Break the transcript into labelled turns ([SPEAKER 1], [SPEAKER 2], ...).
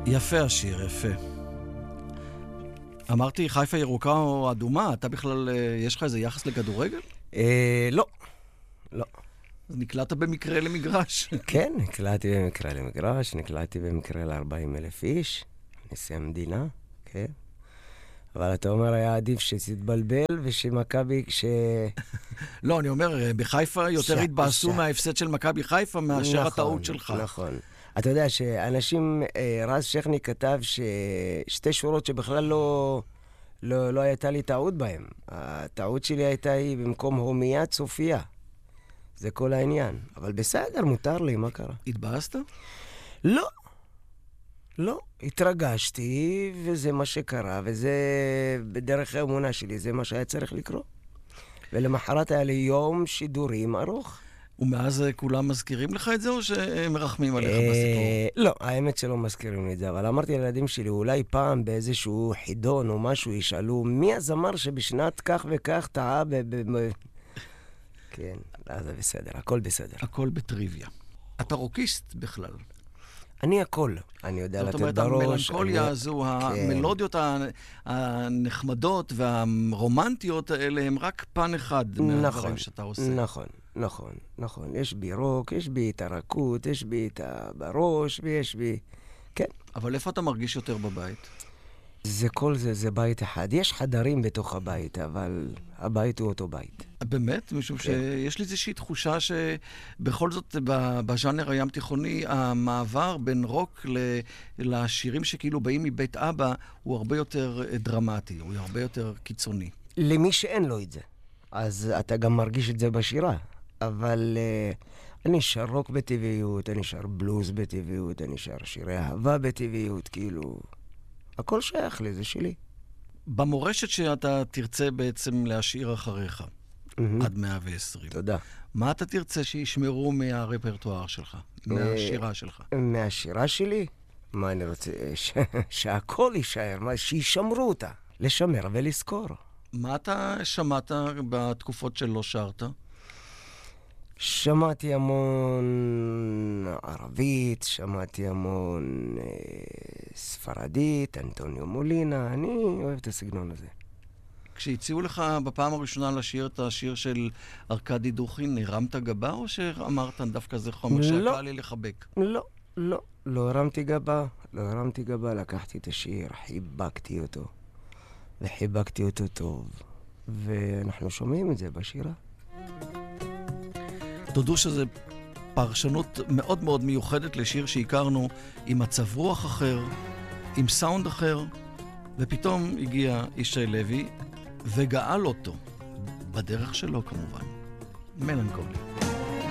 [SPEAKER 1] יפה השיר, יפה. אמרתי חיפה ירוקה או אדומה, אתה בכלל, יש לך איזה יחס לכדורגל?
[SPEAKER 2] לא. לא.
[SPEAKER 1] אז נקלעת במקרה למגרש.
[SPEAKER 2] כן, נקלעתי במקרה למגרש, נקלעתי במקרה ל-40,000 איש, נשיא המדינה, כן. אבל אתה אומר, היה עדיף שתתבלבל ושמכבי
[SPEAKER 1] לא, אני אומר, בחיפה יותר התבאסו מההפסד של מכבי חיפה מאשר הטעות שלך.
[SPEAKER 2] נכון. אתה יודע שאנשים, רז שכני כתב ששתי שורות שבכלל לא הייתה לי טעות בהם. הטעות שלי הייתה היא במקום הומיה צופיה. זה כל העניין. אבל בסדר, מותר לי, מה קרה?
[SPEAKER 1] התבאסת?
[SPEAKER 2] לא. לא. התרגשתי, וזה מה שקרה, וזה בדרך האמונה שלי, זה מה שהיה צריך לקרות. ולמחרת היה לי יום שידורים ארוך.
[SPEAKER 1] ומאז כולם מזכירים לך את זה, או שהם מרחמים עליך בסיפור?
[SPEAKER 2] לא, האמת שלא מזכירים לי את זה, אבל אמרתי לילדים שלי, אולי פעם באיזשהו חידון או משהו ישאלו, מי הזמר שבשנת כך וכך טעה כן, זה בסדר, הכל בסדר.
[SPEAKER 1] הכל בטריוויה. אתה רוקיסט בכלל.
[SPEAKER 2] אני הכל. אני יודע לתת בראש.
[SPEAKER 1] זאת אומרת, המלנכוליה הזו, המלודיות הנחמדות והרומנטיות האלה, הם רק פן אחד מהדברים שאתה עושה.
[SPEAKER 2] נכון. יש בי רוק, יש בי את הרכות, יש בי את בראש, ויש בי... כן.
[SPEAKER 1] אבל איפה אתה מרגיש יותר בבית?
[SPEAKER 2] זה כל זה, זה בית אחד. יש חדרים בתוך הבית, אבל הבית הוא אותו בית.
[SPEAKER 1] באמת? משום שיש לי איזושהי תחושה שבכל זאת בז'אנר הים תיכוני, המעבר בין רוק לשירים שכאילו באים מבית אבא, הוא הרבה יותר דרמטי, הוא הרבה יותר קיצוני.
[SPEAKER 2] למי שאין לו את זה. אז אתה גם מרגיש את זה בשירה. אבל אני שר רוק בטבעיות, אני שר בלוז בטבעיות, אני שר שירי אהבה בטבעיות, כאילו... הכל שייך לי, זה שלי.
[SPEAKER 1] במורשת שאתה תרצה בעצם להשאיר אחריך, עד 120.
[SPEAKER 2] תודה.
[SPEAKER 1] מה אתה תרצה שישמרו מהרפרטואר שלך, מהשירה שלך?
[SPEAKER 2] מהשירה שלי? מה אני רוצה? שהכל יישאר, שישמרו אותה. לשמר ולזכור.
[SPEAKER 1] מה אתה שמעת בתקופות שלא שרת?
[SPEAKER 2] שמעתי המון ערבית, שמעתי המון ספרדית, אנטוניו מולינה, אני אוהב את הסגנון הזה.
[SPEAKER 1] כשהציעו לך בפעם הראשונה לשיר את השיר של ארקדי דוכין, הרמת גבה או שאמרת דווקא זה חומר שקל לי לחבק?
[SPEAKER 2] לא הרמתי גבה, לקחתי את השיר, חיבקתי אותו, וחיבקתי אותו טוב, ואנחנו שומעים את זה בשירה.
[SPEAKER 1] תודו שזה פרשנות מאוד מאוד מיוחדת לשיר שהכרנו עם מצב רוח אחר, עם סאונד אחר, ופתאום הגיע ישי לוי וגאל אותו, בדרך שלו כמובן. מלנכולי.